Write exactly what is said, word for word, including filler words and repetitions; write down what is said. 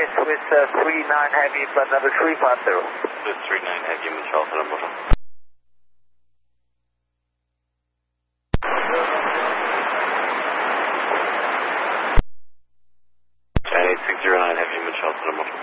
Swiss uh, three nine Heavy, but number three five zero. Swiss three nine Heavy, من شاطر المطر. eight six zero nine Heavy, من شاطر المطر.